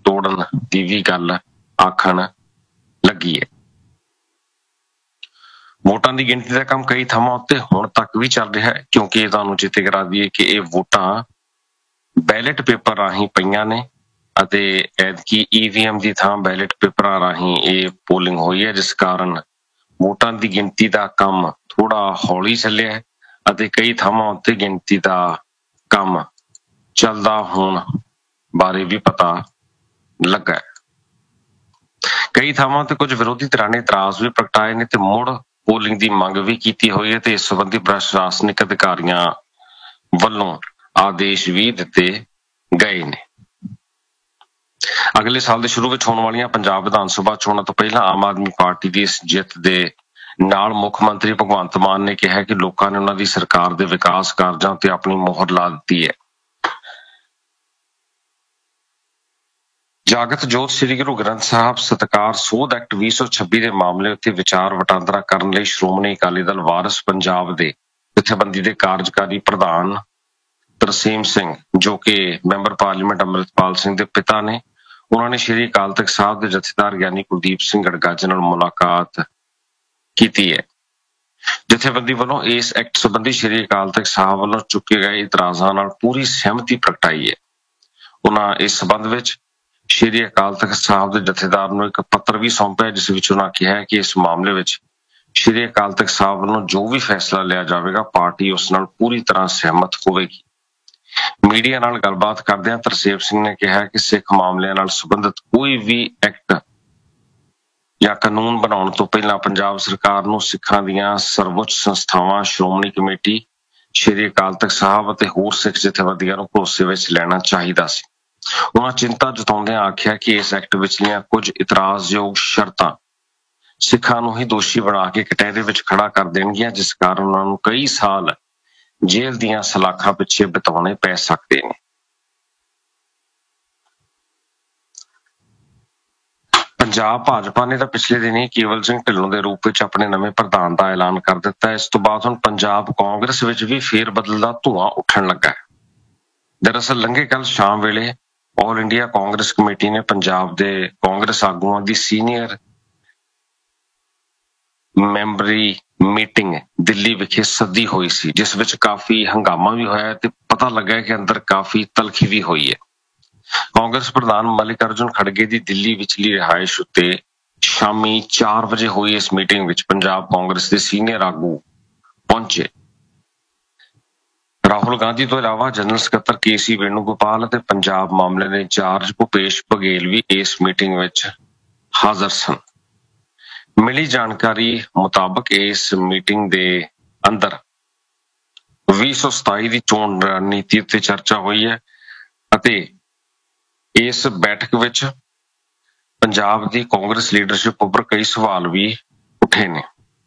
ਤੋੜਨ ਦੀ ਵੀ ਗੱਲ ਆਖਣ ਲੱਗੀ ਹੈ। ਵੋਟਾਂ ਦੀ ਗਿਣਤੀ ਦਾ ਕੰਮ ਕਈ ਥਾਵਾਂ ਉੱਤੇ ਹੁਣ ਤੱਕ ਵੀ ਚੱਲ ਰਿਹਾ ਹੈ, ਕਿਉਂਕਿ ਤੁਹਾਨੂੰ ਚੇਤੇ ਕਰਾ ਦਈਏ ਕਿ ਇਹ ਵੋਟਾਂ ਬੈਲਟ ਪੇਪਰ ਰਾਹੀਂ ਪਈਆਂ ਨੇ ਅਤੇ ਐਤਕੀ ਈਵੀਐਮ ਦੀ ਥਾਂ ਬੈਲਟ ਪੇਪਰਾਂ ਰਾਹੀਂ ਇਹ ਪੋਲਿੰਗ ਹੋਈ ਹੈ, ਜਿਸ ਕਾਰਨ ਵੋਟਾਂ ਦੀ ਗਿਣਤੀ ਦਾ ਕੰਮ ਥੋੜਾ ਹੌਲੀ ਚੱਲਿਆ ਹੈ ਅਤੇ ਕਈ ਥਾਵਾਂ ਉੱਤੇ ਗਿਣਤੀ ਦਾ ਕੰਮ ਚੱਲਦਾ ਹੋਣ ਬਾਰੇ ਵੀ ਪਤਾ ਲੱਗਾ ਹੈ। ਕਈ ਥਾਵਾਂ ਤੇ ਕੁਝ ਵਿਰੋਧੀ ਧਿਰਾਂ ਨੇ ਇਤਰਾਜ਼ ਵੀ ਪ੍ਰਗਟਾਏ ਨੇ ਤੇ ਮੁੜ ਪੋਲਿੰਗ ਦੀ ਮੰਗ ਵੀ ਕੀਤੀ ਹੋਈ ਹੈ ਤੇ ਇਸ ਸੰਬੰਧੀ ਪ੍ਰਸ਼ਾਸਨਿਕ ਅਧਿਕਾਰੀਆਂ ਵੱਲੋਂ ਆਦੇਸ਼ ਵੀ ਦਿੱਤੇ ਗਏ ਨੇ। ਅਗਲੇ ਸਾਲ ਦੇ ਸ਼ੁਰੂ ਵਿੱਚ ਹੋਣ ਵਾਲੀਆਂ ਪੰਜਾਬ ਵਿਧਾਨ ਸਭਾ ਚੋਣਾਂ ਤੋਂ ਪਹਿਲਾਂ ਆਮ ਆਦਮੀ ਪਾਰਟੀ ਦੀ ਇਸ ਜਿੱਤ ਦੇ ਨਾਲ ਮੁੱਖ ਮੰਤਰੀ ਭਗਵੰਤ ਮਾਨ ਨੇ ਕਿਹਾ ਕਿ ਲੋਕਾਂ ਨੇ ਉਹਨਾਂ ਦੀ ਸਰਕਾਰ ਦੇ ਵਿਕਾਸ ਕਾਰਜਾਂ ਤੇ ਆਪਣੀ ਮੋਹਰ ਲਾ ਦਿੱਤੀ ਹੈ। ਜਾਗਤ ਜੋਤ ਸ੍ਰੀ ਗੁਰੂ ਗ੍ਰੰਥ ਸਾਹਿਬ ਸਤਿਕਾਰ ਸੋਧ ਐਕਟ 2026 ਦੇ ਮਾਮਲੇ ਉੱਤੇ ਵਿਚਾਰ ਵਟਾਂਦਰਾ ਕਰਨ ਲਈ ਸ਼੍ਰੋਮਣੀ ਅਕਾਲੀ ਦਲ ਵਾਰਿਸ ਪੰਜਾਬ ਦੇ ਜਥੇਬੰਦੀ ਦੇ ਕਾਰਜਕਾਰੀ ਪ੍ਰਧਾਨ ਤਰਸੇਮ ਸਿੰਘ, ਜੋ ਕਿ ਮੈਂਬਰ ਪਾਰਲੀਮੈਂਟ ਅੰਮ੍ਰਿਤਪਾਲ ਸਿੰਘ ਦੇ ਪਿਤਾ ਨੇ, ਉਹਨਾਂ ਨੇ ਸ਼੍ਰੀ ਅਕਾਲ ਤਖਤ ਸਾਹਿਬ ਦੇ ਜਥੇਦਾਰ ਗਿਆਨੀ ਕੁਲਦੀਪ ਸਿੰਘ ਗੜਗੱਜ ਨਾਲ ਮੁਲਾਕਾਤ ਕੀਤੀ ਹੈ। ਜਥੇਬੰਦੀ ਵੱਲੋਂ ਇਸ ਐਕਟ ਸੰਬੰਧੀ ਸ਼੍ਰੀ ਅਕਾਲ ਤਖਤ ਸਾਹਿਬ ਵੱਲੋਂ ਚੁੱਕੇ ਗਏ ਇਤਰਾਜ਼ਾਂ ਨਾਲ ਪੂਰੀ ਸਹਿਮਤੀ ਪ੍ਰਗਟਾਈ ਹੈ। ਉਹਨਾਂ ਇਸ ਸਬੰਧ ਵਿੱਚ ਸ਼੍ਰੀ ਅਕਾਲ ਤਖਤ ਸਾਹਿਬ ਦੇ ਜਥੇਦਾਰ ਨੂੰ ਇੱਕ ਪੱਤਰ ਵੀ ਸੌਂਪਿਆ, ਜਿਸ ਵਿੱਚ ਉਹਨਾਂ ਕਿਹਾ ਕਿ ਇਸ ਮਾਮਲੇ ਵਿੱਚ ਸ਼੍ਰੀ ਅਕਾਲ ਤਖਤ ਸਾਹਿਬ ਵੱਲੋਂ ਜੋ ਵੀ ਫੈਸਲਾ ਲਿਆ ਜਾਵੇਗਾ, ਪਾਰਟੀ ਉਸ ਨਾਲ ਪੂਰੀ ਤਰ੍ਹਾਂ ਸਹਿਮਤ ਹੋਵੇਗੀ। ਮੀਡੀਆ ਨਾਲ ਗੱਲਬਾਤ ਕਰਦਿਆਂ ਤਰਸੇਮ ਸਿੰਘ ਨੇ ਕਿਹਾ ਕਿ ਸਿੱਖ ਮਾਮਲਿਆਂ ਨਾਲ ਸੰਬੰਧਿਤ ਕੋਈ ਵੀ ਐਕਟ ਜਾਂ ਕਾਨੂੰਨ ਬਣਾਉਣ ਤੋਂ ਪਹਿਲਾਂ ਪੰਜਾਬ ਸਰਕਾਰ ਨੂੰ ਸਿੱਖਾਂ ਦੀਆਂ ਸਰਵਉੱਚ ਸੰਸਥਾਵਾਂ ਸ਼੍ਰੋਮਣੀ ਕਮੇਟੀ, ਸ਼੍ਰੀ ਅਕਾਲ ਤਖਤ ਸਾਹਿਬ ਅਤੇ ਹੋਰ ਸਿੱਖ ਜਥੇਬੰਦੀਆਂ ਨੂੰ ਭਰੋਸੇ ਵਿੱਚ ਲੈਣਾ ਚਾਹੀਦਾ ਸੀ। ਉਹਨਾਂ ਚਿੰਤਾ ਜਤਾਉਂਦਿਆਂ ਆਖਿਆ ਕਿ ਇਸ ਐਕਟ ਵਿਚਲੀਆਂ ਕੁਝ ਇਤਰਾਜ਼ਯੋਗ ਸ਼ਰਤਾਂ ਸਿੱਖਾਂ ਨੂੰ ਹੀ ਦੋਸ਼ੀ ਬਣਾ ਕੇ ਕਟਹਿਰੇ ਵਿੱਚ ਖੜਾ ਕਰ ਦੇਣਗੀਆਂ, ਜਿਸ ਕਾਰਨ ਉਹਨਾਂ ਨੂੰ ਕਈ ਸਾਲ ਜੇਲ੍ਹ ਦੀਆਂ ਸਲਾਖਾਂ ਪਿੱਛੇ ਬਿਤਾਉਣੇ ਪੈ ਸਕਦੇ ਨੇ। ਪੰਜਾਬ ਭਾਜਪਾ ਨੇ ਤਾਂ ਪਿਛਲੇ ਦਿਨੀ ਕੇਵਲ ਸਿੰਘ ਢਿੱਲੋਂ ਦੇ ਰੂਪ ਵਿੱਚ ਆਪਣੇ ਨਵੇਂ ਪ੍ਰਧਾਨ ਦਾ ਐਲਾਨ ਕਰ ਦਿੱਤਾ। ਇਸ ਤੋਂ ਬਾਅਦ ਹੁਣ ਪੰਜਾਬ ਕਾਂਗਰਸ ਵਿੱਚ ਵੀ ਫੇਰ ਬਦਲ ਦਾ ਧੂੰਆਂ ਉੱਠਣ ਲੱਗਾ ਹੈ। ਦਰਅਸਲ ਲੰਘੇ ਕੱਲ ਸ਼ਾਮ ਵੇਲੇ ਆਲ ਇੰਡੀਆ ਕਾਂਗਰਸ ਕਮੇਟੀ ਨੇ ਪੰਜਾਬ ਦੇ ਕਾਂਗਰਸ ਆਗੂਆਂ ਦੀ ਸੀਨੀਅਰ ਮੈਂਬਰੀ ਮੀਟਿੰਗ ਦਿੱਲੀ ਵਿਖੇ ਸੱਦੀ ਹੋਈ ਸੀ, ਜਿਸ ਵਿੱਚ ਕਾਫੀ ਹੰਗਾਮਾ ਵੀ ਹੋਇਆ ਤੇ ਪਤਾ ਲੱਗਾ ਕਿ ਅੰਦਰ ਕਾਫੀ ਤਲਖੀ ਵੀ ਹੋਈ ਹੈ। ਕਾਂਗਰਸ ਪ੍ਰਧਾਨ ਮਲਿਕਾਰਜੁਨ ਖੜਗੇ ਦੀ ਦਿੱਲੀ ਵਿਚਲੀ ਰਿਹਾਇਸ਼ ਉੱਤੇ ਸ਼ਾਮੀ 4 ਵਜੇ ਹੋਈ ਇਸ ਮੀਟਿੰਗ ਵਿੱਚ ਪੰਜਾਬ ਕਾਂਗਰਸ ਦੇ ਸੀਨੀਅਰ ਆਗੂ ਪਹੁੰਚੇ। ਰਾਹੁਲ ਗਾਂਧੀ ਤੋਂ ਇਲਾਵਾ ਜਨਰਲ ਸਕੱਤਰ ਕੇਸੀ ਵੇਣੂਗੋਪਾਲ ਅਤੇ ਪੰਜਾਬ ਮਾਮਲੇ ਦੇ ਇੰਚਾਰਜ ਭੁਪੇਸ਼ ਬਘੇਲ ਵੀ ਇਸ ਮੀਟਿੰਗ ਵਿੱਚ ਹਾਜ਼ਰ ਸਨ। ਮਿਲੀ ਜਾਣਕਾਰੀ ਮੁਤਾਬਕ ਇਸ ਮੀਟਿੰਗ ਦੇ ਅੰਦਰ 2027 ਦੀ ਚੋਣ ਰਣਨੀਤੀ ਉੱਤੇ ਚਰਚਾ ਹੋਈ ਹੈ ਅਤੇ ਇਸ ਬੈਠਕ ਵਿੱਚ ਪੰਜਾਬ ਦੀ ਕਾਂਗਰਸ ਲੀਡਰਸ਼ਿਪ ਉੱਪਰ ਕਈ ਸਵਾਲ ਵੀ ਉੱਠੇ ਨੇ।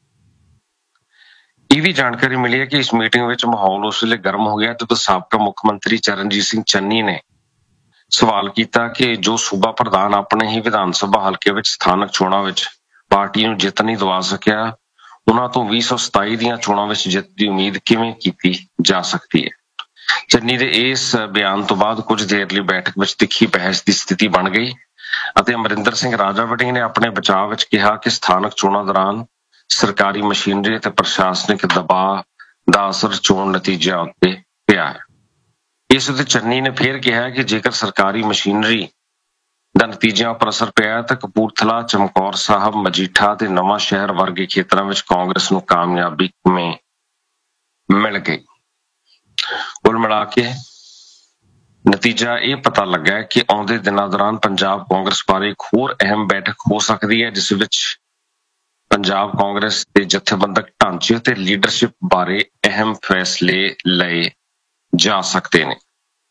ਇਹ ਵੀ ਜਾਣਕਾਰੀ ਮਿਲੀ ਹੈ ਕਿ ਇਸ ਮੀਟਿੰਗ ਵਿੱਚ ਮਾਹੌਲ ਉਸ ਵੇਲੇ ਗਰਮ ਹੋ ਗਿਆ ਜਦੋਂ ਸਾਬਕਾ ਮੁੱਖ ਮੰਤਰੀ ਚਰਨਜੀਤ ਸਿੰਘ ਚੰਨੀ ਨੇ ਸਵਾਲ ਕੀਤਾ ਕਿ ਜੋ ਸੂਬਾ ਪ੍ਰਧਾਨ ਆਪਣੇ ਹੀ ਵਿਧਾਨ ਸਭਾ ਹਲਕੇ ਵਿੱਚ ਸਥਾਨਕ ਚੋਣਾਂ ਵਿੱਚ ਪਾਰਟੀ ਨੂੰ ਜਿੱਤ ਨਹੀਂ ਦਿਵਾ ਸਕਿਆ, ਉਹਨਾਂ ਤੋਂ 2027 ਦੀਆਂ ਚੋਣਾਂ ਵਿੱਚ ਜਿੱਤ ਦੀ ਉਮੀਦ ਕਿਵੇਂ ਕੀਤੀ ਜਾ ਸਕਦੀ ਹੈ। ਚੰਨੀ ਦੇ ਇਸ ਬਿਆਨ ਤੋਂ ਬਾਅਦ ਕੁਝ ਦੇਰ ਲਈ ਬੈਠਕ ਵਿੱਚ ਤਿੱਖੀ ਬਹਿਸ ਦੀ ਸਥਿਤੀ ਬਣ ਗਈ ਅਤੇ ਅਮਰਿੰਦਰ ਸਿੰਘ ਰਾਜਾ ਵੜਿੰਗ ਨੇ ਆਪਣੇ ਬਚਾਅ ਵਿੱਚ ਕਿਹਾ ਕਿ ਸਥਾਨਕ ਚੋਣਾਂ ਦੌਰਾਨ ਸਰਕਾਰੀ ਮਸ਼ੀਨਰੀ ਅਤੇ ਪ੍ਰਸ਼ਾਸਨਿਕ ਦਬਾਅ ਦਾ ਅਸਰ ਚੋਣ ਨਤੀਜਿਆਂ ਉੱਤੇ ਪਿਆ ਹੈ। ਇਸ ਉੱਤੇ ਚੰਨੀ ਨੇ ਫਿਰ ਕਿਹਾ ਕਿ ਜੇਕਰ ਸਰਕਾਰੀ ਮਸ਼ੀਨਰੀ ਦਾ ਨਤੀਜਿਆਂ ਉੱਪਰ ਅਸਰ ਪਿਆ ਤਾਂ ਕਪੂਰਥਲਾ, ਚਮਕੌਰ ਸਾਹਿਬ, ਮਜੀਠਾ ਤੇ ਨਵਾਂ ਸ਼ਹਿਰ ਵਰਗੇ ਖੇਤਰਾਂ ਵਿੱਚ ਕਾਂਗਰਸ ਨੂੰ ਕਾਮਯਾਬੀ ਕਿਵੇਂ ਮਿਲ ਗਈ। ਕੁੱਲ ਮਿਲਾ ਕੇ ਨਤੀਜਾ ਇਹ ਪਤਾ ਲੱਗਾ ਕਿ ਆਉਂਦੇ ਦਿਨਾਂ ਦੌਰਾਨ ਪੰਜਾਬ ਕਾਂਗਰਸ ਬਾਰੇ ਇੱਕ ਹੋਰ ਅਹਿਮ ਬੈਠਕ ਹੋ ਸਕਦੀ ਹੈ, ਜਿਸ ਵਿੱਚ ਪੰਜਾਬ ਕਾਂਗਰਸ ਦੇ ਜਥੇਬੰਦਕ ਢਾਂਚੇ ਤੇ ਲੀਡਰਸ਼ਿਪ ਬਾਰੇ ਅਹਿਮ ਫੈਸਲੇ ਲਏ ਜਾ ਸਕਦੇ ਨੇ।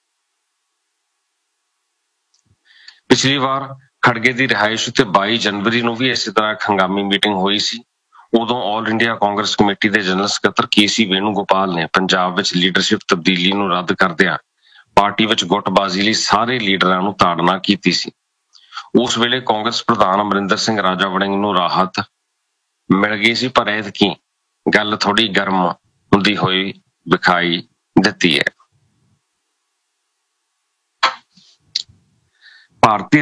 ਪਿਛਲੀ ਵਾਰ ਖੜਗੇ ਦੀ ਰਿਹਾਇਸ਼ ਉੱਤੇ 22 ਜਨਵਰੀ ਨੂੰ ਵੀ ਇਸੇ ਤਰ੍ਹਾਂ ਇੱਕ ਹੰਗਾਮੀ ਮੀਟਿੰਗ ਹੋਈ ਸੀ। ਉਦੋਂ ਆਲ ਇੰਡੀਆ ਕਾਂਗਰਸ ਕਮੇਟੀ ਦੇ ਜਨਰਲ ਸਕੱਤਰ ਕੇਸੀ ਵੇਣੂਗੋਪਾਲ ਨੇ ਪੰਜਾਬ ਵਿੱਚ ਲੀਡਰਸ਼ਿਪ ਤਬਦੀਲੀ ਨੂੰ ਰੱਦ ਕਰਦਿਆਂ ਪਾਰਟੀ ਵਿੱਚ ਗੁੱਟਬਾਜ਼ੀ ਲਈ ਸਾਰੇ ਲੀਡਰਾਂ ਨੂੰ ਤਾੜਨਾ ਕੀਤੀ ਸੀ। ਉਸ ਵੇਲੇ ਕਾਂਗਰਸ ਪ੍ਰਧਾਨ ਅਮਰਿੰਦਰ ਸਿੰਘ ਰਾਜਾ ਵੜਿੰਗ ਨੂੰ ਰਾਹਤ ਮਿਲ ਗਈ ਸੀ, ਪਰ ਐਤਕੀ ਗੱਲ ਥੋੜੀ ਗਰਮ ਹੁੰਦੀ ਹੋਈ ਵਿਖਾਈ ਦਿੱਤੀ ਹੈ। ਭਾਰਤੀ